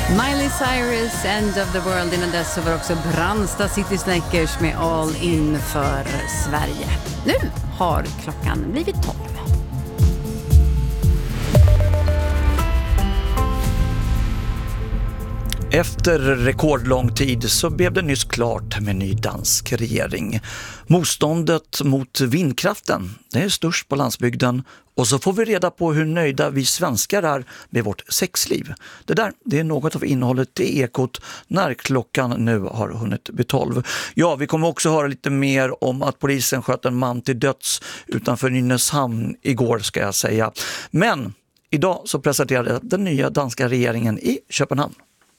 Miley Cyrus, End of the World. Innan dess så var också Brandsta City Snakers med All In för Sverige. Nu har klockan blivit 12. Efter rekordlång tid så blev det nyss klart med ny dansk regering. Motståndet mot vindkraften, det är störst på landsbygden. Och så får vi reda på hur nöjda vi svenskar är med vårt sexliv. Det är något av innehållet i Ekot när klockan nu har hunnit bli 12. Ja, vi kommer också höra lite mer om att polisen sköt en man till döds utanför Nynäshamn igår, ska jag säga. Men idag så presenterade den nya danska regeringen i Köpenhamn.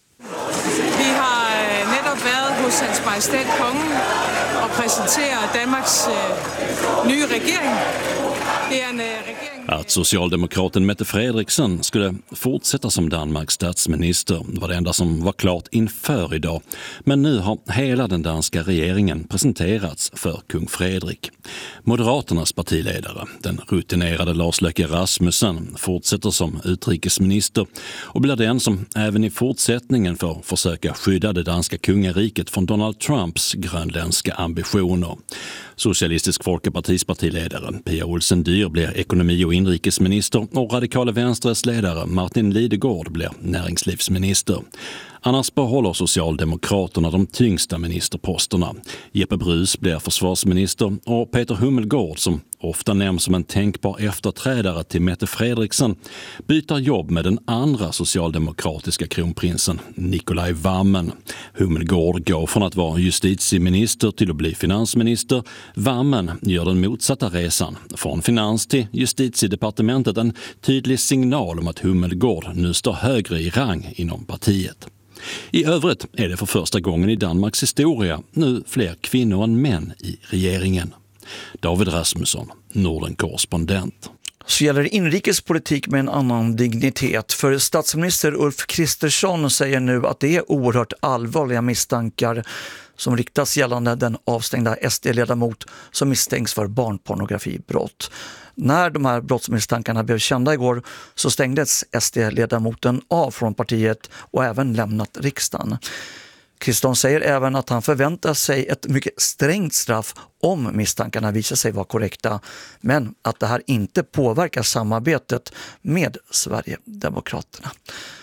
Vi har netop været hos Hans Majestæt Kongen og præsenterer Danmarks nye regering. Det er en regering. Att socialdemokraten Mette Frederiksen skulle fortsätta som Danmarks statsminister var det enda som var klart inför idag. Men nu har hela den danska regeringen presenterats för kung Fredrik. Moderaternas partiledare, den rutinerade Lars Løkke Rasmussen, fortsätter som utrikesminister och blir den som även i fortsättningen får försöka skydda det danska kungariket från Donald Trumps grönländska ambitioner. Socialistisk Folkepartis partiledare Pia Olsen Dyr blir ekonomi- och inrikesminister och radikala vänsters ledare Martin Lidegaard blir näringslivsminister. Annars behåller Socialdemokraterna de tyngsta ministerposterna. Jeppe Bruus blir försvarsminister och Peter Hummelgård, som ofta nämns som en tänkbar efterträdare till Mette Frederiksen, byter jobb med den andra socialdemokratiska kronprinsen Nikolaj Wammen. Hummelgård går från att vara justitieminister till att bli finansminister. Wammen gör den motsatta resan, från finans till justitiedepartementet, en tydlig signal om att Hummelgård nu står högre i rang inom partiet. I övrigt är det för första gången i Danmarks historia nu fler kvinnor än män i regeringen. David Rasmusson, Norden-korrespondent. Så gäller det inrikespolitik med en annan dignitet. För statsminister Ulf Kristersson säger nu att det är oerhört allvarliga misstankar som riktas gällande den avstängda SD-ledamot som misstänks för barnpornografibrott. När de här brottsmisstankarna blev kända igår så stängdes SD-ledamoten av från partiet och även lämnat riksdagen. Kristersson säger även att han förväntar sig ett mycket strängt straff om misstankarna visar sig vara korrekta, men att det här inte påverkar samarbetet med Sverigedemokraterna.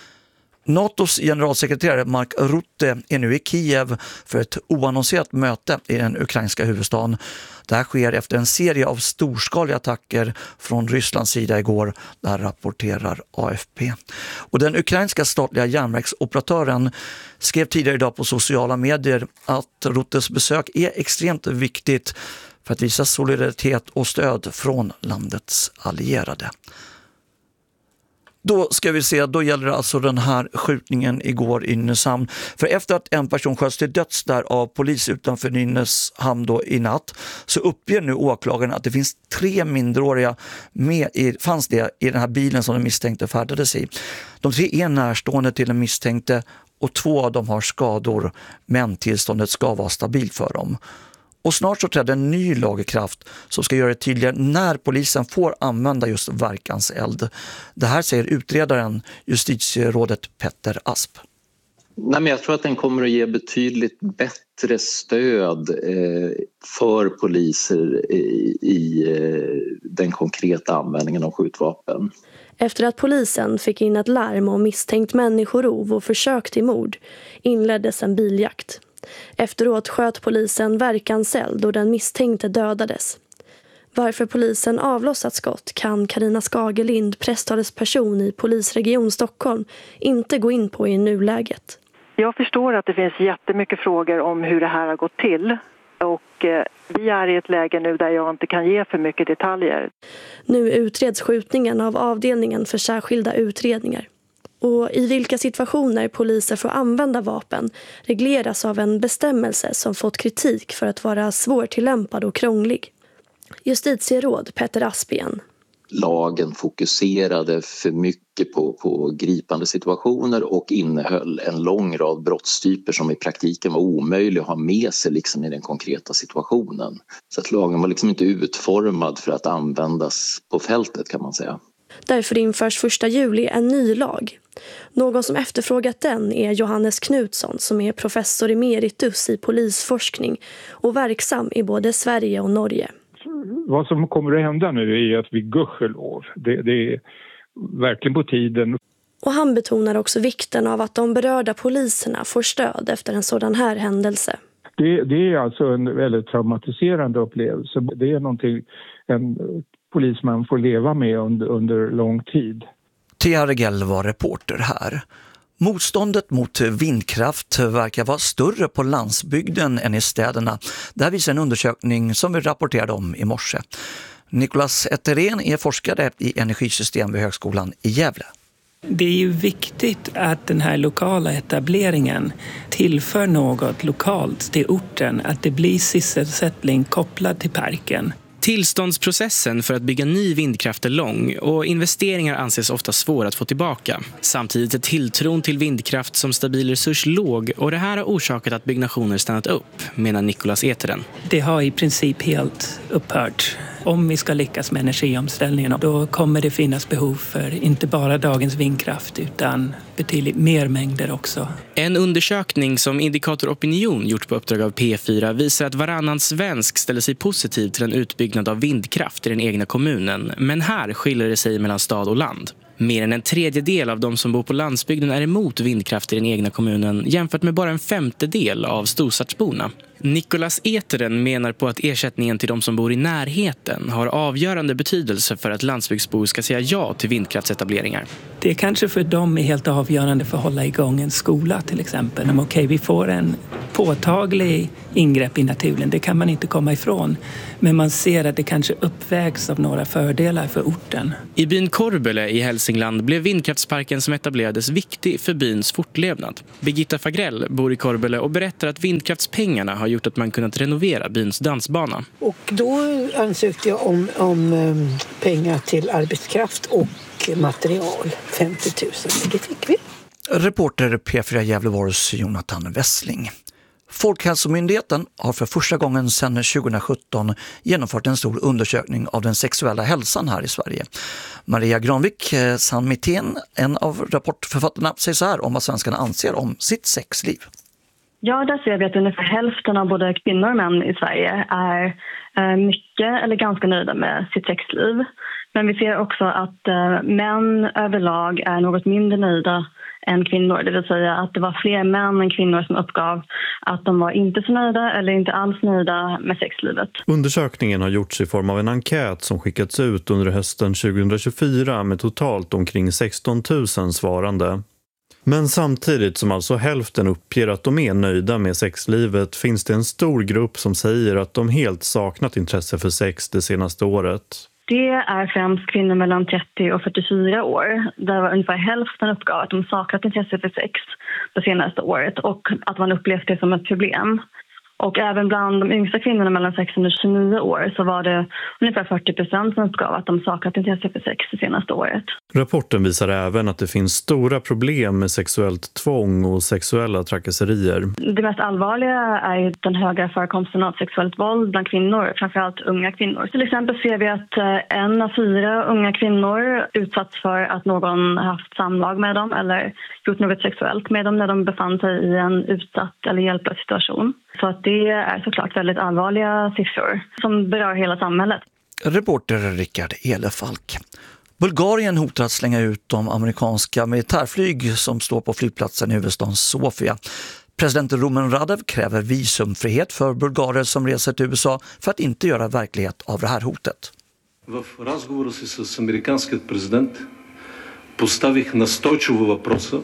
NATOs generalsekreterare Mark Rutte är nu i Kiev för ett oannonserat möte i den ukrainska huvudstaden. Det här sker efter en serie av storskaliga attacker från Rysslands sida igår, där rapporterar AFP. Och den ukrainska statliga järnvägsoperatören skrev tidigare idag på sociala medier att Ruttes besök är extremt viktigt för att visa solidaritet och stöd från landets allierade. Då ska vi se, då gäller det alltså den här skjutningen igår i Nynäshamn. För efter att en person sköts till döds där av polis utanför Nynäshamn då i natt, så uppger nu åklagaren att det finns 3 minderåriga fanns det i den här bilen som den misstänkte färdades i. De 3 är närstående till den misstänkte och 2 av dem har skador, men tillståndet ska vara stabilt för dem. Och snart så träder en ny lag i kraft som ska göra det tydligare när polisen får använda just verkanseld. Det här säger utredaren, justitierådet Petter Asp. Nej, men jag tror att den kommer att ge betydligt bättre stöd för poliser i den konkreta användningen av skjutvapen. Efter att polisen fick in ett larm om misstänkt människorov och försök till mord inleddes en biljakt. Efteråt sköt polisen verkanseld och den misstänkte dödades. Varför polisen avlossat skott kan Carina Skagelind, presstalesperson i polisregion Stockholm, inte gå in på i nuläget. Jag förstår att det finns jättemycket frågor om hur det här har gått till. Och vi är i ett läge nu där jag inte kan ge för mycket detaljer. Nu utreds skjutningen av avdelningen för särskilda utredningar. Och i vilka situationer poliser får använda vapen regleras av en bestämmelse som fått kritik för att vara svårtillämpad och krånglig. Justitieråd Petter Asp igen. Lagen fokuserade för mycket på gripande situationer och innehöll en lång rad brottstyper som i praktiken var omöjliga att ha med sig liksom i den konkreta situationen. Så att lagen var liksom inte utformad för att användas på fältet, kan man säga. Därför införs 1 juli en ny lag. Någon som efterfrågat den är Johannes Knutsson som är professor emeritus i polisforskning och verksam i både Sverige och Norge. Vad som kommer att hända nu är att vi gudskelov. Det är verkligen på tiden. Och han betonar också vikten av att de berörda poliserna får stöd efter en sådan här händelse. Det är alltså en väldigt traumatiserande upplevelse. Det är någonting en polisman får leva med under lång tid. Thea Regell var reporter här. Motståndet mot vindkraft verkar vara större på landsbygden än i städerna. Det visar en undersökning som vi rapporterade om i morse. Nicolas Etterén är forskare i energisystem vid Högskolan i Gävle. Det är ju viktigt att den här lokala etableringen tillför något lokalt till orten, att det blir sysselsättning kopplad till parken. Tillståndsprocessen för att bygga ny vindkraft är lång och investeringar anses ofta svåra att få tillbaka. Samtidigt är tilltron till vindkraft som stabil resurs låg och det här har orsakat att byggnationer stannat upp, menar Nicolas Eteren. Det har i princip helt upphört. Om vi ska lyckas med energiomställningen då kommer det finnas behov för inte bara dagens vindkraft utan betydligt mer mängder också. En undersökning som Indikator Opinion gjort på uppdrag av P4 visar att varannan svensk ställer sig positiv till en utbyggnad av vindkraft i den egna kommunen. Men här skiljer det sig mellan stad och land. Mer än en tredjedel av de som bor på landsbygden är emot vindkraft i den egna kommunen jämfört med bara en femtedel av storstadsborna. Nicolas Eteren menar på att ersättningen till de som bor i närheten har avgörande betydelse för att landsbygdsbor ska säga ja till vindkraftsetableringar. Det är kanske för dem är helt avgörande för att hålla igång en skola till exempel. Om vi får en påtaglig ingrepp i naturen, det kan man inte komma ifrån. Men man ser att det kanske uppvägs av några fördelar för orten. I byn Korbele i Hälsingland blev vindkraftsparken som etablerades viktig för byns fortlevnad. Birgitta Fagrell bor i Korbele och berättar att vindkraftspengarna har gjort att man kunnat renovera byns dansbana. Och då ansökte jag om pengar till arbetskraft och material, 50 000. Det fick vi. Reporter P4 Gävleborgs Jonathan Wessling. Folkhälsomyndigheten har för första gången sedan 2017 genomfört en stor undersökning av den sexuella hälsan här i Sverige. Maria Granvik Sandmitén, en av rapportförfattarna, säger så här om vad svenskarna anser om sitt sexliv. Ja, där ser vi att ungefär hälften av både kvinnor och män i Sverige är mycket eller ganska nöjda med sitt sexliv. Men vi ser också att män överlag är något mindre nöjda än kvinnor. Det vill säga att det var fler män än kvinnor som uppgav att de var inte så nöjda eller inte alls nöjda med sexlivet. Undersökningen har gjorts i form av en enkät som skickats ut under hösten 2024 med totalt omkring 16 000 svarande. Men samtidigt som alltså hälften uppger att de är nöjda med sexlivet finns det en stor grupp som säger att de helt saknat intresse för sex det senaste året. Det är främst kvinnor mellan 30 och 44 år. Där var ungefär hälften uppgav att de saknat intresse för sex det senaste året och att man upplevt det som ett problem. Och även bland de yngsta kvinnorna mellan 16 och 29 år så var det ungefär 40% som uppgav att de saknat intresse för sex det senaste året. Rapporten visar även att det finns stora problem med sexuellt tvång och sexuella trakasserier. Det mest allvarliga är den höga förekomsten av sexuellt våld bland kvinnor, framförallt unga kvinnor. Till exempel ser vi att 1 av 4 unga kvinnor utsatts för att någon haft samlag med dem eller gjort något sexuellt med dem när de befann sig i en utsatt eller hjälplös situation. Så att det är såklart väldigt allvarliga siffror som berör hela samhället. Reporter Rickard Elefalk. Bulgarien hotar att slänga ut de amerikanska militärflyg som står på flygplatsen i huvudstaden Sofia. President Rumen Radev kräver visumfrihet för bulgarer som reser till USA för att inte göra verklighet av det här hotet. В разговора си с американският президент поставих настойчиво въпроса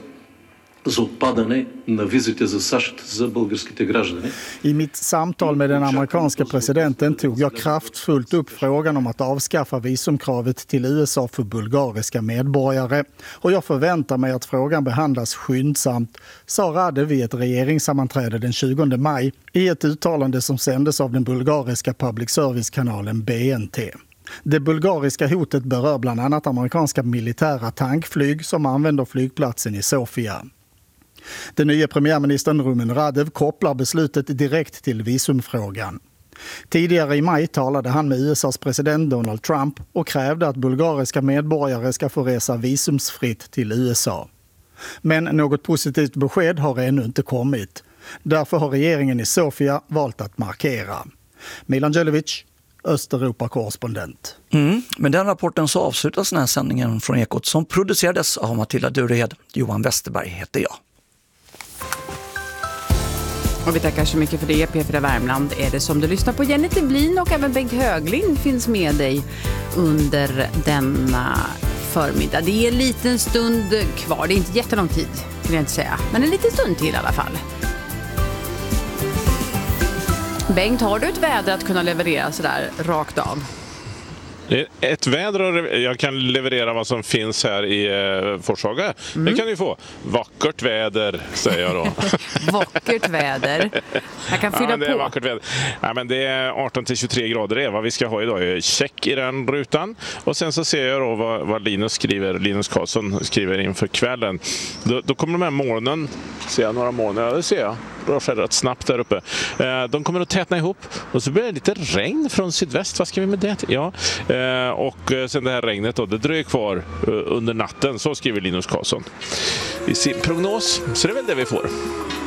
за отпадане на визите за САЩ за българските граждани. I mitt samtal med den amerikanska presidenten tog jag kraftfullt upp frågan om att avskaffa visumkravet till USA för bulgariska medborgare. Och jag förväntar mig att frågan behandlas skyndsamt, sa Radev vid ett regeringssammanträde den 20 maj i ett uttalande som sändes av den bulgariska public service-kanalen BNT. Det bulgariska hotet berör bland annat amerikanska militära tankflyg som använder flygplatsen i Sofia. Den nya premiärministern Rumen Radev kopplar beslutet direkt till visumfrågan. Tidigare i maj talade han med USAs president Donald Trump och krävde att bulgariska medborgare ska få resa visumsfritt till USA. Men något positivt besked har ännu inte kommit. Därför har regeringen i Sofia valt att markera. Milan Djelevic, Östeuropa-korrespondent. Med den rapporten så avslutas den här sändningen från Ekot som producerades av Matilda Durehed. Johan Westerberg heter jag. Och vi tackar så mycket för det. P4 Värmland är det som du lyssnar på. Jenny Tevlin och även Bengt Höglind finns med dig under denna förmiddag. Det är en liten stund kvar. Det är inte jättelång tid, vill jag inte säga. Men en liten stund till i alla fall. Bengt, har du ett väder att kunna leverera sådär rakt av? Ett väder och jag kan leverera vad som finns här i Forshaga. Det kan ni få. Vackert väder, säger jag då. Vackert väder. Jag kan fylla det är på. Vackert väder. Ja, men det är 18-23 grader är vad vi ska ha idag. Check i den rutan. Och sen så ser jag då vad Linus Karlsson skriver inför kvällen. Då kommer de här molnen. Ser jag några moln? Ja, det ser jag. Det rör rätt snabbt där uppe. De kommer att tätna ihop och så blir det lite regn från sydväst. Vad ska vi med det till? Ja. Och sen det här regnet då, det dröjer kvar under natten, så skriver Linus Karlsson i sin prognos. Så det är väl det vi får.